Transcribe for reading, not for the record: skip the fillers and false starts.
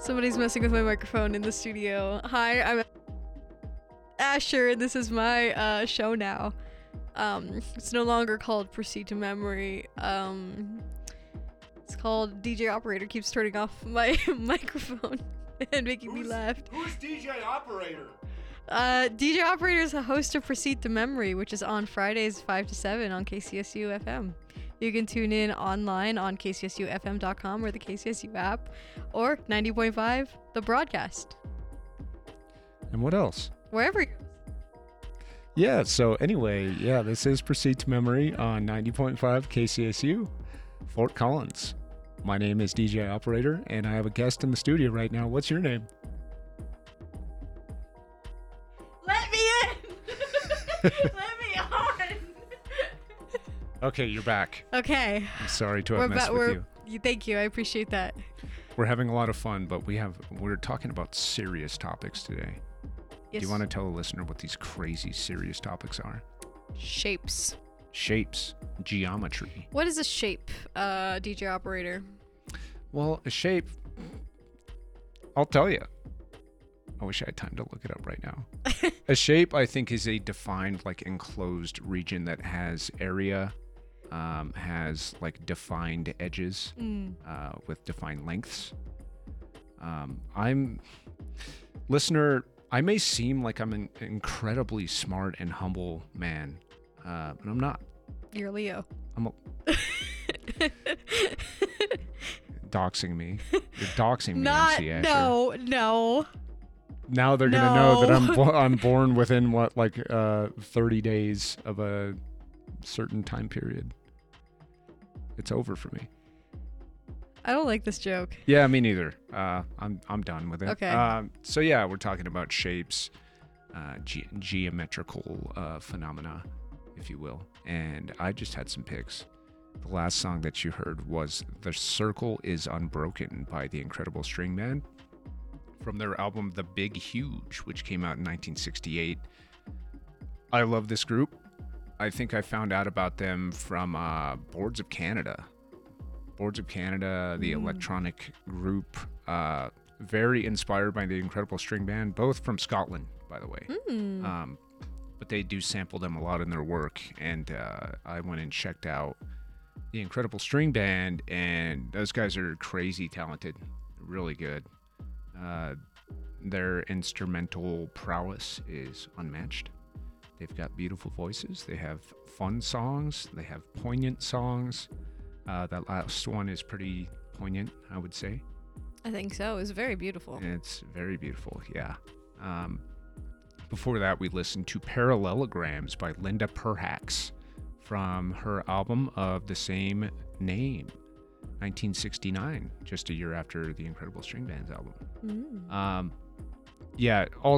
Somebody's messing with my microphone in the studio. Hi, I'm Asher, and this is my show now. It's no longer called Proceed to Memory. It's called DJ Operator keeps turning off my microphone and making me laugh. Who's DJ Operator? DJ Operator is a host of Proceed to Memory, which is on Fridays 5 to 7 on KCSU FM. You can tune in online on kcsufm.com or the KCSU app, or 90.5 The Broadcast. And what else? Wherever you're Yeah, so anyway, this is Proceed to Memory on 90.5 KCSU, Fort Collins. My name is DJ Operator, and I have a guest in the studio right now. What's your name? Let me in! Let me on! Okay, you're back. Okay. I'm sorry to have messed with you. Thank you. I appreciate that. We're having a lot of fun, but we're talking about serious topics today. Yes. Do you want to tell the listener what these crazy serious topics are? Shapes. Shapes, geometry. What is a shape, DJ Operator? Well, a shape, I'll tell you. I wish I had time to look it up right now. A shape, I think, is a defined, enclosed region that has area, has, defined edges with defined lengths. Listener, I may seem like I'm an incredibly smart and humble man, but I'm not. You're a Leo. Doxing me. You're doxing me, Not, MC Asher. no. Now they're going to know that I'm born within, 30 days of a certain time period. It's over for me. I don't like this joke. Yeah, me neither. I'm done with it. Okay. So yeah, we're talking about shapes, geometrical phenomena, if you will. And I just had some picks. The last song that you heard was "The Circle Is Unbroken" by the Incredible String Band from their album The Big Huge, which came out in 1968. I love this group. I think I found out about them from Boards of Canada. Boards of Canada, the electronic group, very inspired by the Incredible String Band, both from Scotland, by the way. But they do sample them a lot in their work, and I went and checked out the Incredible String Band, and those guys are crazy talented, really good. Their instrumental prowess is unmatched. They've got beautiful voices. They have fun songs. They have poignant songs. That last one is pretty poignant, I would say. I think so. It's very beautiful. It's very beautiful, yeah. Before that, we listened to Parallelograms by Linda Perhacs from her album of the same name, 1969, just a year after the Incredible String Band's album.